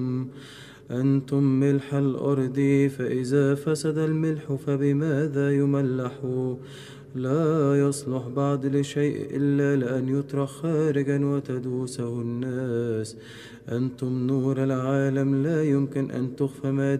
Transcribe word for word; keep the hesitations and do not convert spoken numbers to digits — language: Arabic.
أنتم ملح الأرض، فإذا فسد الملح فبماذا يملح؟ لا يصلح بعد لشيء إلا لأن يطرح خارجا وتدوسه الناس. أنتم نور العالم، لا يمكن أن تخفى